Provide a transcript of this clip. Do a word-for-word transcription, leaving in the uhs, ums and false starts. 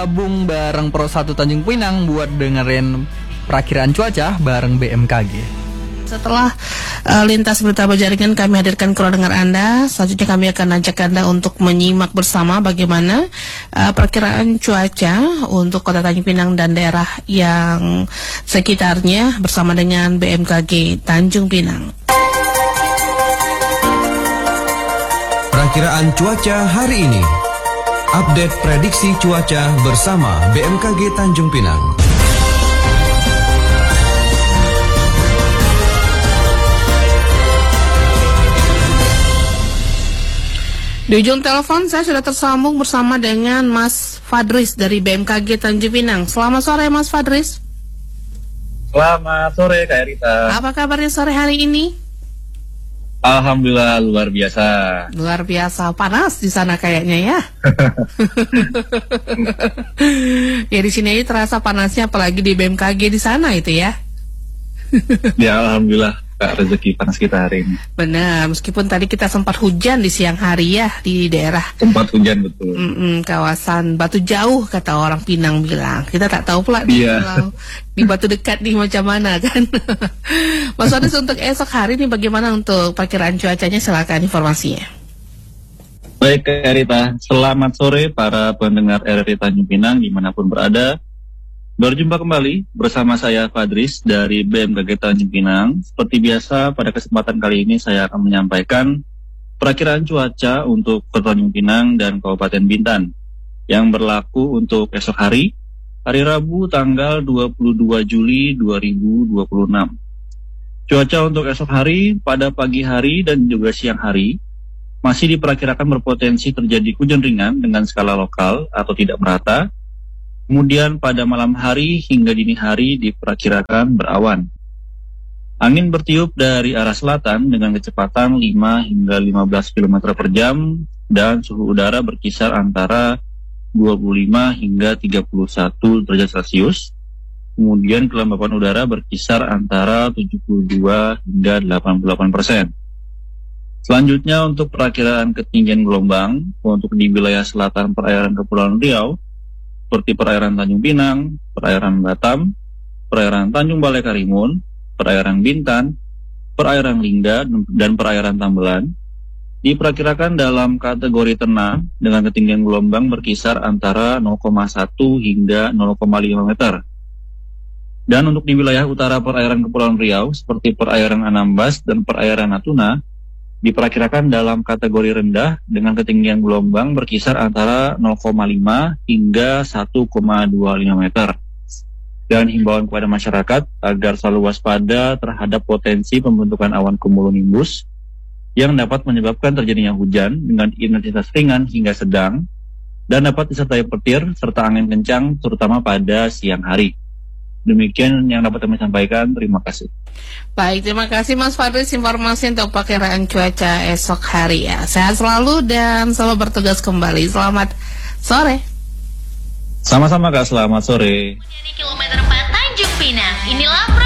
gabung bareng Pro satu Tanjung Pinang buat dengerin perakiraan cuaca bareng B M K G. Setelah uh, lintas berita berjaringan kami hadirkan ke ruang dengar Anda. Selanjutnya kami akan ajak Anda untuk menyimak bersama bagaimana uh, perkiraan cuaca untuk Kota Tanjung Pinang dan daerah yang sekitarnya bersama dengan B M K G Tanjung Pinang. Perkiraan cuaca hari ini. Update prediksi cuaca bersama B M K G Tanjung Pinang. Di ujung telepon saya sudah tersambung bersama dengan Mas Fadris dari B M K G Tanjung Pinang. Selamat sore Mas Fadris. Selamat sore Kak Rita. Apa kabarnya sore hari ini? Alhamdulillah luar biasa. Luar biasa, panas di sana kayaknya ya. Ya di sini aja terasa panasnya, apalagi di B M K G di sana itu ya. Ya alhamdulillah Kak, rezeki panas kita hari ini. Benar, meskipun tadi kita sempat hujan di siang hari ya di daerah. Sempat hujan betul. Mm-mm, kawasan Batu Jauh kata orang Pinang bilang. Kita tak tahu pula di, yeah. di Batu Dekat nih macam mana kan. Mas Wadis, untuk esok hari ini bagaimana untuk perkiraan cuacanya, silakan informasinya. Baik Kak Rita, selamat sore para pendengar R R I Tanjung Pinang dimanapun berada. Berjumpa kembali bersama saya Fadris dari B M K G Tanjung Pinang. Seperti biasa pada kesempatan kali ini saya akan menyampaikan perakiraan cuaca untuk Kota Tanjung Pinang dan Kabupaten Bintan yang berlaku untuk esok hari, hari Rabu tanggal dua puluh dua Juli dua ribu dua puluh enam. Cuaca untuk esok hari pada pagi hari dan juga siang hari masih diperkirakan berpotensi terjadi hujan ringan dengan skala lokal atau tidak merata. Kemudian pada malam hari hingga dini hari diperkirakan berawan. Angin bertiup dari arah selatan dengan kecepatan lima hingga lima belas kilometer per jam dan suhu udara berkisar antara dua puluh lima hingga tiga puluh satu derajat Celcius. Kemudian kelembapan udara berkisar antara tujuh puluh dua hingga delapan puluh delapan persen. Selanjutnya untuk perakiraan ketinggian gelombang untuk di wilayah selatan perairan Kepulauan Riau seperti perairan Tanjung Pinang, perairan Batam, perairan Tanjung Balai Karimun, perairan Bintan, perairan Lingga, dan perairan Tambelan diperkirakan dalam kategori tenang dengan ketinggian gelombang berkisar antara nol koma satu hingga nol koma lima meter. Dan untuk di wilayah utara perairan Kepulauan Riau seperti perairan Anambas dan perairan Natuna diperkirakan dalam kategori rendah dengan ketinggian gelombang berkisar antara nol koma lima hingga satu koma dua lima meter. Dan himbauan kepada masyarakat agar selalu waspada terhadap potensi pembentukan awan cumulonimbus yang dapat menyebabkan terjadinya hujan dengan intensitas ringan hingga sedang dan dapat disertai petir serta angin kencang terutama pada siang hari. Demikian yang dapat kami sampaikan. Terima kasih. Baik, terima kasih Mas Fadris informasi untuk perkiraan cuaca esok hari ya. Sehat selalu dan selamat bertugas kembali. Selamat sore. Sama-sama Kak, selamat sore. Kilometer empat Tanjung Pinang. Inilah